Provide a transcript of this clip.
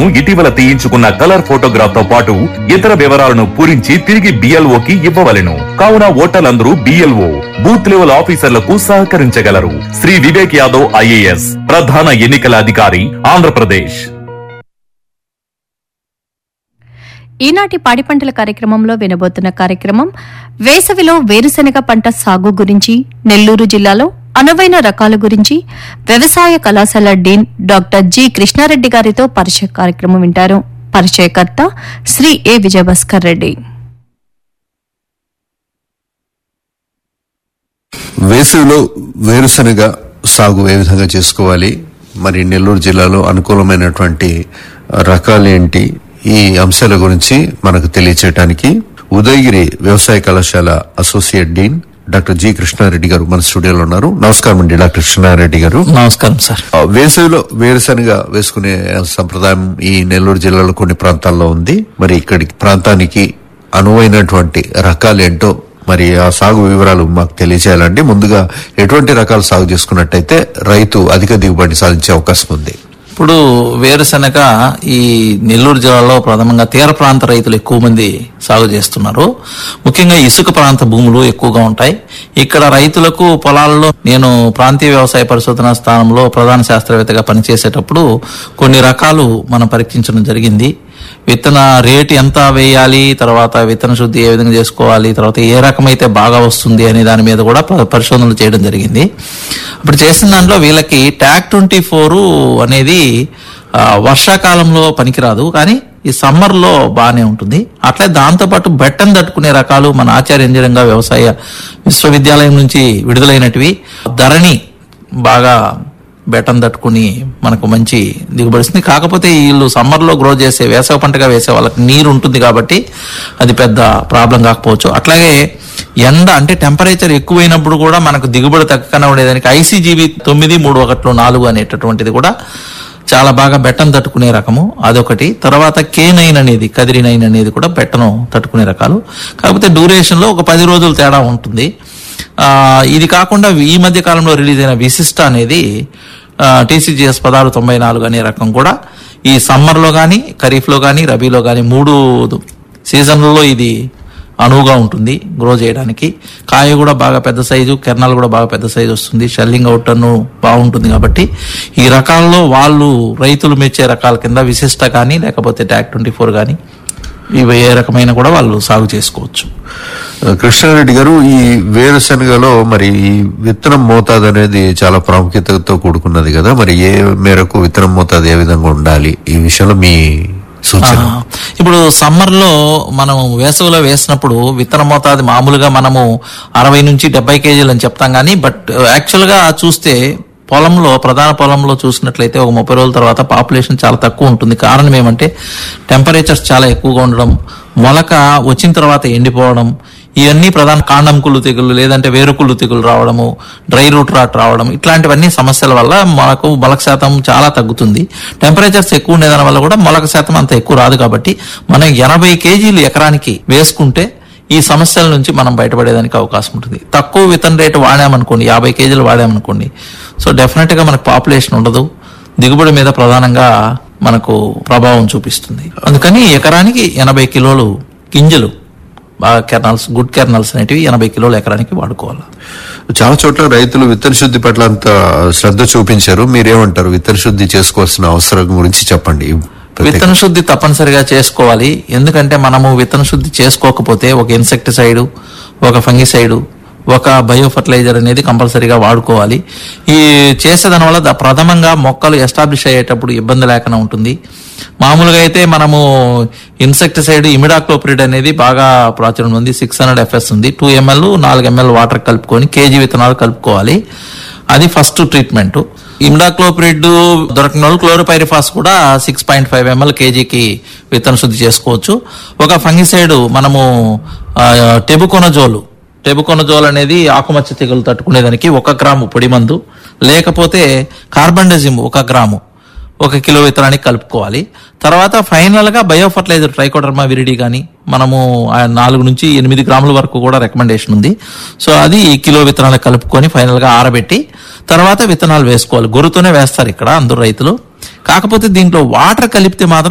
ఇటీవల తీయించుకున్న colour photograph తో పాటు ఇతర వివరాలను పూరించి తిరిగి BLOకి ఇవ్వవలెను. కావున ఓటర్లందరూ BLO బూత్ లెవెల్ ఆఫీసర్లకు సహకరించగలరు. శ్రీ వివేక్ యాదవ్ IAS ప్రధాన ఎన్నికల అధికారి, ఆంధ్రప్రదేశ్. ఈనాటి పాడి పంటల కార్యక్రమంలో వినబోతున్న కార్యక్రమం వేసవిలో వేరుశెనగ పంట సాగు గురించి, నెల్లూరు జిల్లాలో అనువైన రకాల గురించి వ్యవసాయ కళాశాల డీన్ డాక్టర్ జి కృష్ణారెడ్డి గారితో పరిచయ కార్యక్రమం వింటారు. పరిచయకర్త శ్రీ ఏ విజయభాస్కర్ రెడ్డి. వేసవిలో వేరుశెనగ సాగు ఏ విధంగా చేసుకోవాలి, మరి నెల్లూరు జిల్లాలో అనుకూలమైనటువంటి రకాలేంటి, ఈ అంశాల గురించి మనకు తెలియచేయడానికి ఉదయగిరి వ్యవసాయ కళాశాల associate dean doctor G Krishna Reddy గారు మన స్టూడియోలో ఉన్నారు. నమస్కారం అండి డాక్టర్ కృష్ణారెడ్డి గారు. నమస్కారం సార్. వేసవిలో వేరుశెనగ వేసుకునే సంప్రదాయం ఈ నెల్లూరు జిల్లాలో కొన్ని ప్రాంతాల్లో ఉంది. మరి ఇక్కడి ప్రాంతానికి అనువైనటువంటి రకాలేంటో మరి ఆ సాగు వివరాలు మాకు తెలియజేయాలండి. ముందుగా ఎటువంటి రకాలు సాగు చేసుకున్నట్టయితే రైతు అధిక దిగుబడి సాధించే అవకాశం ఉంది? ఇప్పుడు వేరుశెనగ ఈ నెల్లూరు జిల్లాలో ప్రథమంగా తీర ప్రాంత రైతులు ఎక్కువ మంది సాగు చేస్తున్నారు. ముఖ్యంగా ఇసుక ప్రాంత భూములు ఎక్కువగా ఉంటాయి. ఇక్కడ రైతులకు పొలాలలో నేను ప్రాంతీయ వ్యవసాయ పరిశోధనా స్థానంలో ప్రధాన శాస్త్రవేత్తగా పనిచేసేటప్పుడు కొన్ని రకాలు మనం పరీక్షించడం జరిగింది. విత్తన రేటు ఎంత వేయాలి, తర్వాత విత్తన శుద్ధి ఏ విధంగా చేసుకోవాలి, తర్వాత ఏ రకమైతే బాగా వస్తుంది అనే దాని మీద కూడా పరిశోధనలు చేయడం జరిగింది. అప్పుడు చేసిన దాంట్లో వీళ్ళకి ట్యాక్ 24 అనేది వర్షాకాలంలో పనికిరాదు, కానీ ఈ సమ్మర్ లో బాగానే ఉంటుంది. అట్లే దాంతోపాటు బెట్టను తట్టుకునే రకాలు మన ఆచార్య ఇంజనీరింగ్ వ్యవసాయ విశ్వవిద్యాలయం నుంచి విడుదలైనటివి ధరణి బాగా బెటన్ తట్టుకుని మనకు మంచి దిగుబడిస్తుంది. కాకపోతే వీళ్ళు సమ్మర్ లో గ్రో చేసే వేసవ పంటగా వేసే వాళ్ళకి నీరు ఉంటుంది కాబట్టి అది పెద్ద ప్రాబ్లం కాకపోవచ్చు. అట్లాగే ఎండ అంటే టెంపరేచర్ ఎక్కువైనప్పుడు కూడా మనకు దిగుబడి తగ్గకుండా ఉండేదానికి ICGB 93114 అనేటటువంటిది కూడా చాలా బాగా బెట్టను తట్టుకునే రకము, అదొకటి. తర్వాత K9 అనేది కదిరి9 అనేది కూడా బెట్టను తట్టుకునే రకాలు. కాకపోతే డ్యూరేషన్ లో ఒక 10 రోజులు తేడా ఉంటుంది. ఇది కాకుండా ఈ మధ్య కాలంలో రిలీజ్ అయిన విశిష్ట అనేది TCGS 1694 అనే రకం కూడా ఈ సమ్మర్ లో గానీ, ఖరీఫ్ లో గానీ, రబీలో గానీ 3 సీజన్లలో ఇది అనువుగా ఉంటుంది గ్రో చేయడానికి. కాయ కూడా బాగా పెద్ద సైజు, కెర్నల్ కూడా బాగా పెద్ద సైజు వస్తుంది, షెల్లింగ్ అవుట్ బాగుంటుంది. కాబట్టి ఈ రకాల్లో వాళ్ళు రైతులు మెచ్చే రకాల కింద విశిష్ట కానీ లేకపోతే ట్యాక్ 24 కానీ ఇవి ఏ రకమైన కూడా వాళ్ళు సాగు చేసుకోవచ్చు. కృష్ణారెడ్డి గారు, ఈ వేరుశెనగలో మరి ఈ విత్తనం మోతాదు అనేది చాలా ప్రాముఖ్యతతో కూడుకున్నది కదా, మరి ఏ మేరకు విత్తనం మోతాదు ఏ విధంగా ఉండాలి, ఈ విషయంలో మీ సూచన? ఇప్పుడు సమ్మర్ లో మనం వేసవిలో వేసినప్పుడు విత్తన మోతాదు మామూలుగా మనము 60 నుంచి 70 కేజీలు అని చెప్తాం కానీ, బట్ యాక్చువల్ గా చూస్తే పొలంలో ప్రధాన పొలంలో చూసినట్లయితే ఒక 30 రోజుల తర్వాత పాపులేషన్ చాలా తక్కువ ఉంటుంది. కారణం ఏమంటే టెంపరేచర్స్ చాలా ఎక్కువగా ఉండడం, మొలక వచ్చిన తర్వాత ఎండిపోవడం, ఇవన్నీ ప్రధాన కాండం కుళ్ళు తెగులు లేదంటే వేరుకుళ్ళు తెగులు రావడము, డ్రై రూట్ రాట్ రావడం, ఇట్లాంటివన్నీ సమస్యల వల్ల మనకు మొలక శాతం చాలా తగ్గుతుంది. టెంపరేచర్స్ ఎక్కువ ఉండేదాని వల్ల కూడా మొలక శాతం అంత ఎక్కువ రాదు. కాబట్టి మనం 80 కేజీలు ఎకరానికి వేసుకుంటే ఈ సమస్యల నుంచి మనం బయటపడేదానికి అవకాశం ఉంటుంది. తక్కువ విత్తన రేటు వాడామనుకోండి, 50 కేజీలు వాడామనుకోండి, సో డెఫినెట్ గా మనకు పాపులేషన్ ఉండదు, దిగుబడి మీద ప్రధానంగా మనకు ప్రభావం చూపిస్తుంది. అందుకని ఎకరానికి 80 కిలోలు గింజలు బాగా కెర్నల్స్, గుడ్ కెర్నల్స్ అనేటివి 80 కిలోలు ఎకరానికి వాడుకోవాలి. చాలా చోట్ల రైతులు విత్తన శుద్ధి పట్ల అంత శ్రద్ధ చూపించారు, మీరేమంటారు? విత్తన శుద్ధి చేసుకోవాల్సిన అవసరం గురించి చెప్పండి. విత్తన శుద్ధి తప్పనిసరిగా చేసుకోవాలి. ఎందుకంటే మనము విత్తన శుద్ధి చేసుకోకపోతే ఒక ఇన్సెక్టిసైడ్, ఒక ఫంగిసైడ్, ఒక బయో ఫర్టిలైజర్ అనేది కంపల్సరీగా వాడుకోవాలి. ఈ చేసేదాని వల్ల ప్రథమంగా మొక్కలు ఎస్టాబ్లిష్ అయ్యేటప్పుడు ఇబ్బంది లేకుండా ఉంటుంది. మామూలుగా అయితే మనము ఇన్సెక్టిసైడ్ ఇమిడాక్లోప్రిడ్ అనేది బాగా ప్రాచుర్యం ఉంది, 600 FS ఉంది. 2 ml 4 ml వాటర్ కలుపుకొని కేజీ విత్తనాలు కలుపుకోవాలి. అది ఫస్ట్ ట్రీట్మెంట్. ఇమిడాక్లోప్రిడ్ దొరకని వాళ్ళు క్లోరోపైరిఫాస్ కూడా 6.5 ml కేజీకి విత్తన శుద్ధి చేసుకోవచ్చు. ఒక ఫంగిసైడ్ మనము టెబుకొనజోల్ అనేది ఆకుమచ్చ తెగులు తట్టుకునేదానికి 1 గ్రాము పొడి మందు, లేకపోతే కార్బండజిమ్ 1 గ్రాము 1 కిలో విత్తనానికి కలుపుకోవాలి. తర్వాత ఫైనల్ గా బయో ఫర్టిలైజర్ ట్రైకోడర్మా విరిడి గానీ మనము 4 నుంచి 8 గ్రాముల వరకు కూడా రికమెండేషన్ ఉంది. సో అది కిలో విత్తనాలు కలుపుకొని ఫైనల్ గా ఆరబెట్టి తర్వాత విత్తనాలు వేసుకోవాలి. గొర్రుతోనే వేస్తారు ఇక్కడ అందరు రైతులు. కాకపోతే దీంట్లో వాటర్ కలిపితే మాత్రం